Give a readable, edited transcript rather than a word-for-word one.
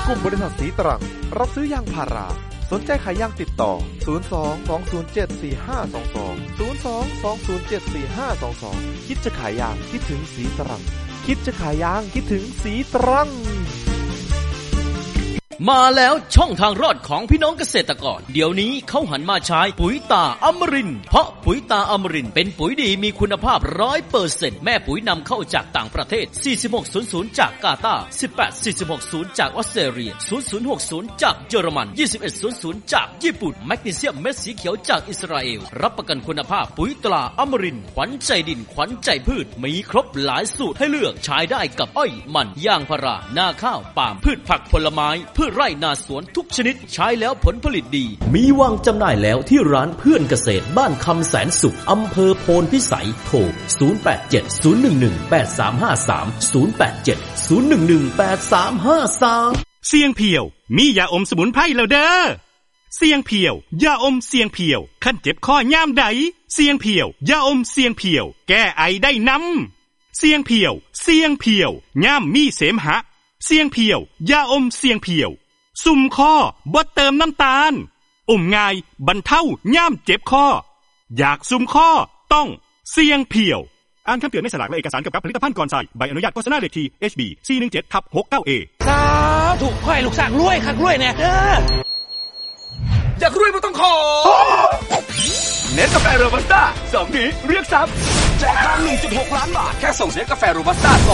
กลุ่มบริษัทสีตรังรับซื้อยางพาราสนใจขายยางติดต่อ02-207-4522 02-207-4522คิดจะขายยางคิดถึงสีตรังคิดจะขายยางคิดถึงสีตรังมาแล้วช่องทางรอดของพี่น้องเกษตรกรเดี๋ยวนี้เขาหันมาใช้ปุ๋ยตาอมรินทร์เพราะปุ๋ยตาอมรินทร์เป็นปุ๋ยดีมีคุณภาพ 100% แม่ปุ๋ยนำเข้าจากต่างประเทศ4600จากกาตาร์18460จากออสเตรเลีย0060จากเยอรมัน2100จากญี่ปุ่นแมกนีเซียมเม็ดสีเขียวจากอิสราเอลรับประกันคุณภาพปุ๋ยตราอมรินทร์ขวัญใจดินขวัญใจพืชมีครบหลายสูตรให้เลือกใช้ได้กับอ้อยมันยางพารานาข้าวปาล์มพืชผักผลไม้พืชไร่นาสวนทุกชนิดใช้แล้วผลผลิตดีมีวางจำหน่ายแล้วที่ร้านเพื่อนเกษตรบ้านคำแสนสุขอำเภอโพนพิสัยโทร0870118303 เสียงเพียวมียาอมสมุนไพรแล้วเด้อเสียงเพียวยาอมเสียงเพียวคันเจ็บคอย่ามใดเสียงเพียวยาอมเสียงเพียวแก้ไอได้นำเสียงเพียวย่ามมีเสมหะเสียงเพียวยาอมเสียงเพียวซุ่มคอบ่เติมน้ำตาลอมง่ายบรรเทาย่ามเจ็บคออยากซุ่มคอต้องเสียงเพียวอ่านคำเตือนในฉลากและเอกสารเกี่ยวกับผลิตภัณฑ์ก่อนใช้ใบอนุญาตโฆษณาเลขที่ HB 417/69A สาธุขอให้ลูกสร้างรวยคักรวยแน่เด้ออยากรวยบ่ต้องขอเนสกาแฟโรบัสต้า2นี้เรียกทรัพย์แจกทอง 1.6 ล้านบาทแค่ส่งเนสกาแฟโรบัสต้า